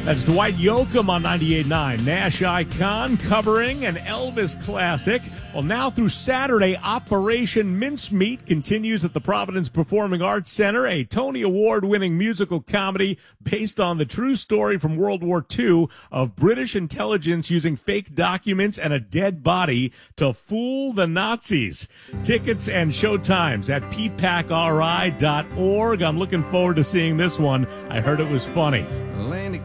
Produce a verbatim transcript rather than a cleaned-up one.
That's Dwight Yoakam on ninety-eight point nine. Nash Icon covering an Elvis classic. Well, now through Saturday, Operation Mincemeat continues at the Providence Performing Arts Center, a Tony Award-winning musical comedy based on the true story from World War Two of British intelligence using fake documents and a dead body to fool the Nazis. Tickets and showtimes at p pac r i dot org. I'm looking forward to seeing this one. I heard it was funny. Atlantic